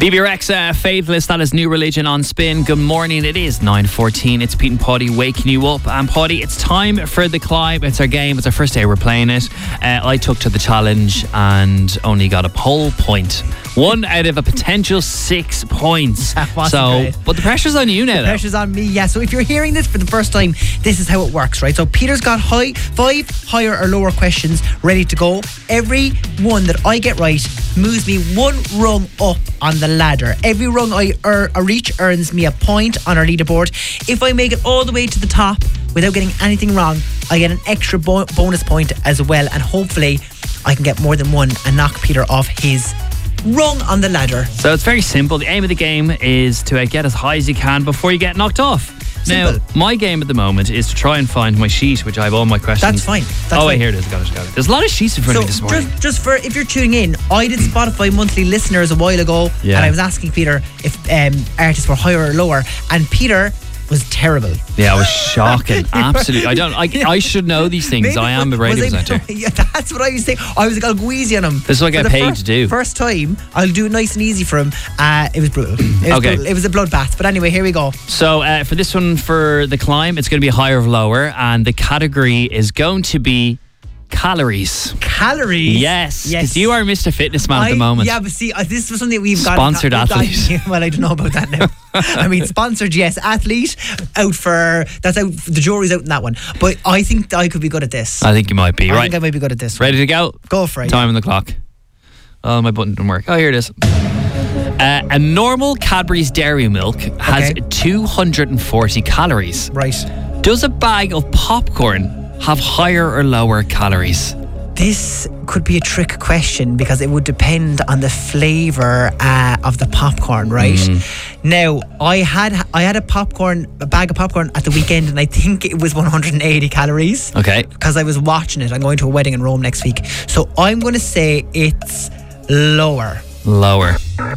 BB Rexa, Faithless, that is New Religion on Spin. Good morning, it is 9:14. It's Pete and Paddy waking you up. And Paddy, it's time for the climb. It's our game, it's our first day we're playing it. I took to the challenge and only got a whole point. 1 out of a potential 6 points. Great. But the pressure's on you now. The pressure's on me, yeah. So if you're hearing this for the first time, this is how it works, right? So Peter's got 5 higher or lower questions ready to go. Every one that I get right moves me 1 rung up on the ladder. Every rung I reach earns me a point on our leaderboard. If I make it all the way to the top without getting anything wrong, I get an extra bonus point as well, and hopefully I can get more than one and knock Peter off his rung on the ladder. So it's very simple. The aim of the game is to get as high as you can before you get knocked off. Simple. Now, my game at the moment is to try and find my sheet, which I have all my questions. That's fine. Wait, here it is. Got it. There's a lot of sheets in front of me this morning. Just for if you're tuning in, I did Spotify monthly listeners a while ago, and I was asking Peter if artists were higher or lower, and Peter was terrible. Yeah, I was shocking. Absolutely. I should know these things. Maybe I am a radio presenter. Yeah, that's what I was saying. I was like, I'll go easy on him. This is what I get paid to do. First time, I'll do it nice and easy for him. It was brutal. It was a bloodbath. But anyway, here we go. So for this one, for the climb, it's going to be higher or lower, and the category is going to be calories. Calories? Yes. Because you are Mr. Fitness Man at the moment. Yeah, but see, this was something that we've got. Sponsored athlete. Well, I don't know about that now. I mean, sponsored, yes. Athlete, that's out. The jury's out in that one. But I think I could be good at this. I think you might be, right? I think I might be good at this. Ready to go? Go for it. Time on the clock. Oh, my button didn't work. Oh, here it is. A normal Cadbury's Dairy Milk has 240 calories. Right. Does a bag of popcorn have higher or lower calories? This could be a trick question because it would depend on the flavour of the popcorn, right? Now, I had a bag of popcorn at the weekend, and I think it was 180 calories. Okay. Because I was watching it. I'm going to a wedding in Rome next week. So I'm going to say it's lower. Lower.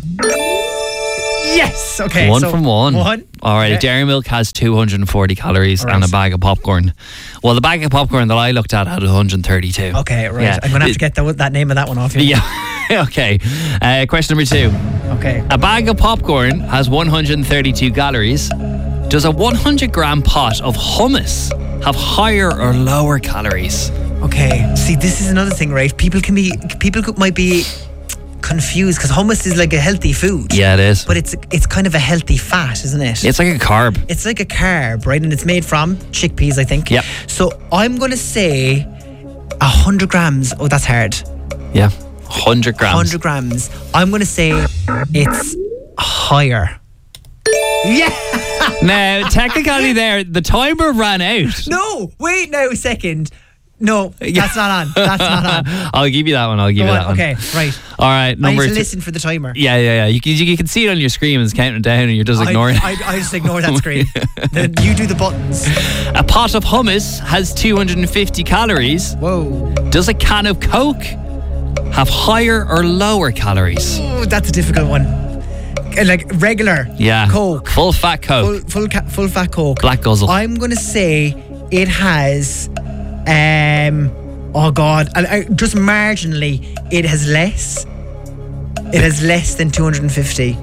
Yes. Okay. One from one. All right. Okay. A Dairy Milk has 240 calories and a bag of popcorn. Well, the bag of popcorn that I looked at had 132. Okay, right. Yeah. I'm going to have to get that name of that one off you. Yeah. Okay. Question number 2. Okay. A bag of popcorn has 132 calories. Does a 100-gram pot of hummus have higher or lower calories? Okay. See, this is another thing, right? People might be confused because hummus is like a healthy food. Yeah, it is. But it's kind of a healthy fat, isn't it? It's like a carb. It's like a carb, right? And it's made from chickpeas, I think. Yep. So I'm going to say 100 grams. Oh, that's hard. Yeah. 100 grams. 100 grams. I'm going to say it's higher. Yeah. Now, technically there, the timer ran out. No, wait now a second. No, that's not on. That's not on. I'll give you that one. Okay, right. All right, I need to listen for the timer. Yeah. You can see it on your screen when it's counting down and you're just ignoring it. I just ignore that screen. Then you do the buttons. A pot of hummus has 250 calories. Whoa. Does a can of Coke have higher or lower calories? Oh, that's a difficult one. Like regular Coke. Full fat Coke. Full fat Coke. Black Guzzle. I'm going to say it has... oh God, just marginally, it has less. It has less than 250.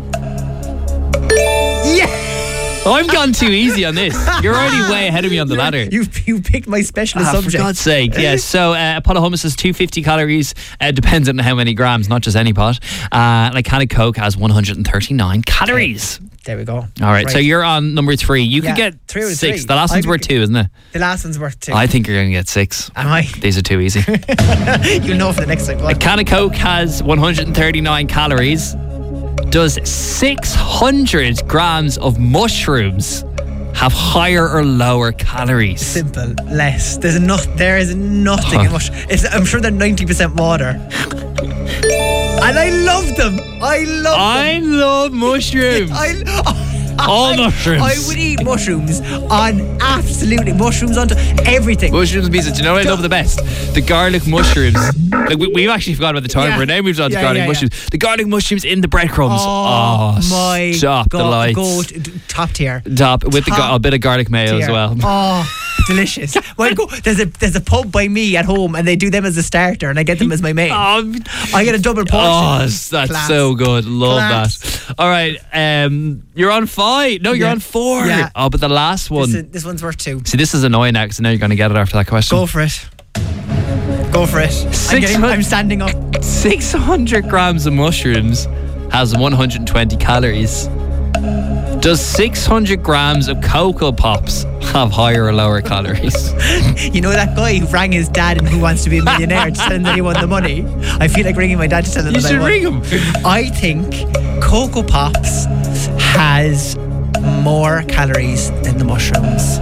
Yeah! I've gone too easy on this. You're already way ahead of me on the ladder. You picked my specialist subject. For God's sake, yes. So a pot of hummus has 250 calories. Depends on how many grams, not just any pot. And a can of Coke has 139 calories. There we go. All right, so you're on number 3. You could get 3 out of 6. three. The last one's worth 2, isn't it? The last one's worth 2. I think you're going to get 6. Am I? These are too easy. You'll know for the next time. A can of Coke has 139 calories. Does 600 grams of mushrooms have higher or lower calories? Simple. Less. There is nothing in mush. I'm sure they're 90% water. And I love them. I love mushrooms. All mushrooms. I would eat mushrooms on absolutely mushrooms onto everything. Mushrooms means that, you know what I love the best? The garlic mushrooms. Like we've actually forgot about the timer. Now we've done the garlic mushrooms. The garlic mushrooms in the breadcrumbs. Oh my stop God. the lights. Top tier. Top with a bit of garlic mayo as well. Oh. delicious. Well, there's a pub by me at home, and they do them as a starter, and I get them as my main. I get a double portion. Oh, that's Class. so good. Love Class. that. All right, you're on 5. No, you're on 4. Yeah. Oh, but the last one. This one's worth 2. See, this is annoying now, because now you're going to get it after that question. Go for it. Go for it. I'm standing up. 600 grams of mushrooms has 120 calories. Does 600 grams of Cocoa Pops have higher or lower calories? You know that guy who rang his dad and Who Wants to Be a Millionaire to tell him that he won the money? I feel like ringing my dad to tell him You that should I won. ring him. I think Cocoa Pops has more calories than the mushrooms.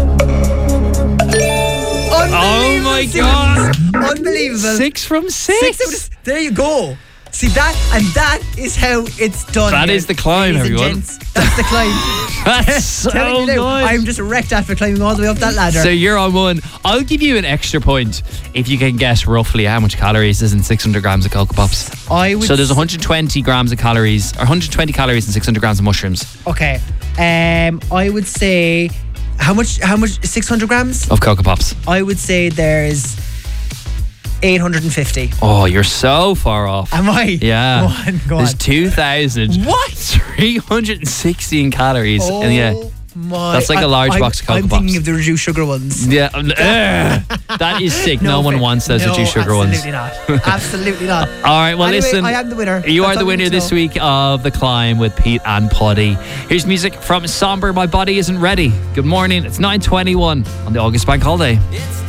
Oh my God. Unbelievable. 6 from 6. There you go. See that is how it's done. That here, is the climb, ladies and everyone. gents. That's the climb. That's so Telling you good. now, I'm just wrecked after climbing all the way up that ladder. So you're on 1. I'll give you an extra point if you can guess roughly how much calories is in 600 grams of Cocoa Pops. So there's 120 grams of calories, or 120 calories in 600 grams of mushrooms. Okay. I would say how much 600 grams of Cocoa Pops. I would say there's 850. Oh, you're so far off. Am I? Yeah. Go on. There's 2,316 calories. Oh And yeah. my. That's like a large box of Cocoa I'm Pops. thinking of the reduced sugar ones. Yeah. That is sick. No one wants those reduced sugar ones. Absolutely not. Absolutely not. All right, well, Anyway, listen. I am the winner. You That's are the all we winner need to this know. week of The Climb with Pete and Poddy. Here's music from Somber, My Body Isn't Ready. Good morning. It's 9:21 on the August Bank Holiday. It's